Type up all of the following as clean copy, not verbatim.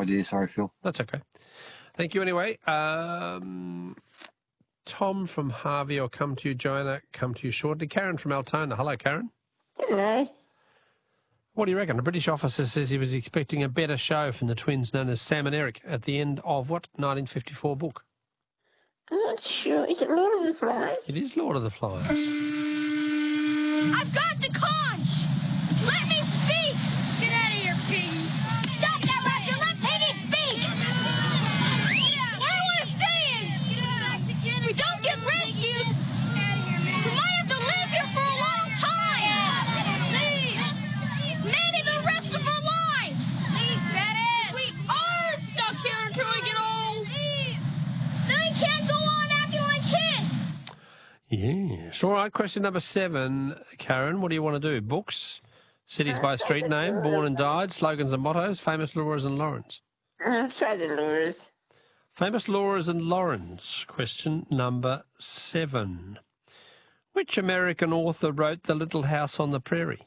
idea. Sorry, Phil. That's okay. Thank you anyway. Tom from Harvey, I'll come to you. Joanna, come to you shortly. Karen from Altona. Hello, Karen. Hello. What do you reckon? A British officer says he was expecting a better show from the twins known as Sam and Eric at the end of what 1954 book? I'm not sure. Is it Lord of the Flies? It is Lord of the Flies. I've got the conch! Let me speak! Get out of here, Piggy! Stop that, Roger! Let Piggy speak! What I want to say is, if we don't get rescued, we might have to live here for a long time! Maybe the rest of our lives! We are stuck here until we get old! Then we can't go on acting like kids! Yes. All right, question number 7. Karen, what do you want to do? Books, cities by street name, born and died, slogans and mottos, famous Laura's and Laurens. I'll try the Laura's. Famous Laura's and Laurens. Question number 7. Which American author wrote The Little House on the Prairie?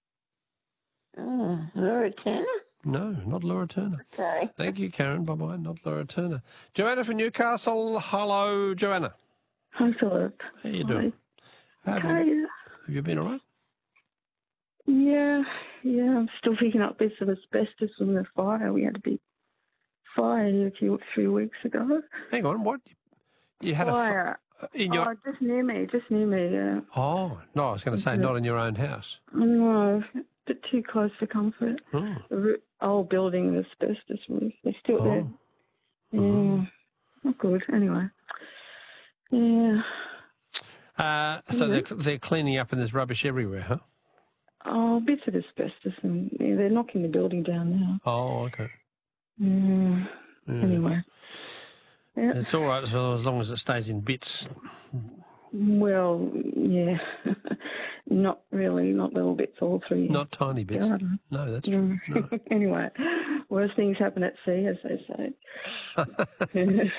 Oh, Laura Turner? No, not Laura Turner. Sorry. Thank you, Karen. Bye-bye. Not Laura Turner. Joanna from Newcastle. Hello, Joanna. Hi, Philip. How you doing? Have you been all right? Yeah, I'm still picking up bits of asbestos from the fire. We had a big fire here 3 weeks ago. Hang on, what? You had fire. In your... just near me, yeah. Oh, no, I was going to say not in your own house. No, a bit too close for comfort. Oh. The old building with asbestos roof. They're still there. Yeah, not good. Anyway. Yeah. So they're cleaning up and there's rubbish everywhere, huh? Oh, bits of asbestos, and they're knocking the building down now. Oh, okay. Yeah. Anyway. Yeah. It's all right as long as it stays in bits. Well, yeah. Not really, not little bits all through. Not tiny bits. Garden. No, that's true. No. Anyway, worse things happen at sea, as they say.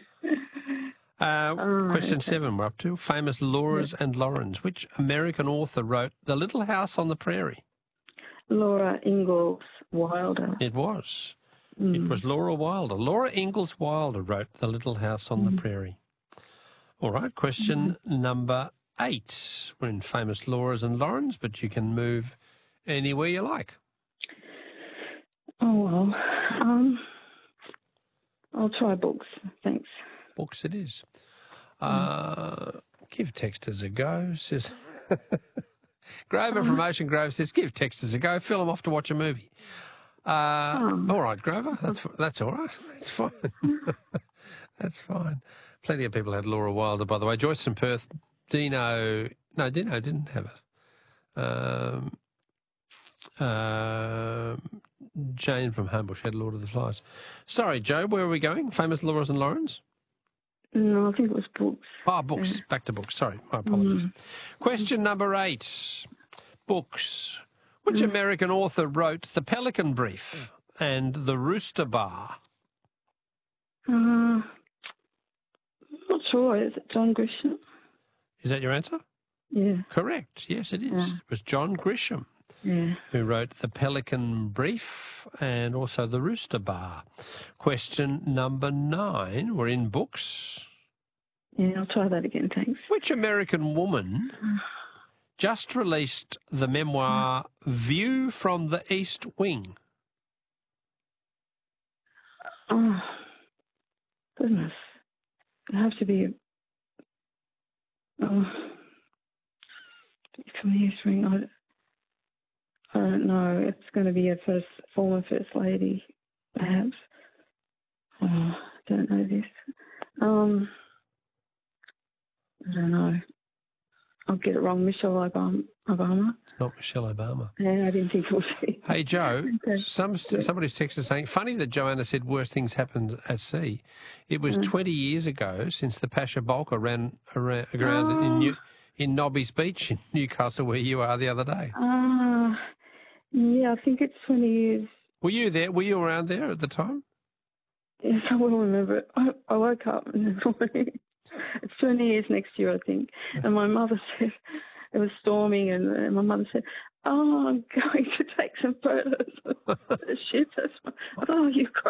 Question 7 we're up to. Famous Laura's and Laurens. Which American author wrote The Little House on the Prairie? Laura Ingalls Wilder. It was. It was Laura Wilder. Laura Ingalls Wilder wrote The Little House on the Prairie. All right, question number 8. We're in famous Laura's and Laurens, but you can move anywhere you like. Oh, well. I'll try books, thanks. Books it is. Give Texters a go, says... Grover from Ocean Grove says, give Texters a go, fill them off to watch a movie. All right, Grover, that's all right. That's fine. That's fine. Plenty of people had Laura Wilder, by the way. Joyce from Perth, Dino didn't have it. Jane from Homebush had Lord of the Flies. Sorry, Joe, where are we going? Famous Laura's and Laurens? No, I think it was books. Oh, books. Back to books. Sorry, my apologies. Question number 8. Books. Which American author wrote The Pelican Brief and The Rooster Bar? Not sure. Is it John Grisham? Is that your answer? Yeah. Correct. Yes, it is. Yeah. It was John Grisham who wrote The Pelican Brief and also The Rooster Bar. Question number 9. We're in books. Yeah, I'll try that again, thanks. Which American woman just released the memoir View from the East Wing? Oh, goodness. It have to be... from the East Wing, I don't know. It's going to be a former First Lady, perhaps. Oh, I don't know this. I don't know. I'll get it wrong. Michelle Obama. It's not Michelle Obama. Yeah, I didn't think it was. Hey, Joe, Okay. somebody's texted saying, funny that Joanna said worse things happened at sea. It was 20 years ago since the Pasha Bulker ran around in Nobby's Beach in Newcastle, where you are the other day. Yeah, I think it's 20 years. Were you there? Were you around there at the time? Yes, I will remember it. I woke up in the morning. It's 20 years next year, I think. And my mother said, it was storming, and my mother said, oh, I'm going to take some photos of the ship. Oh, you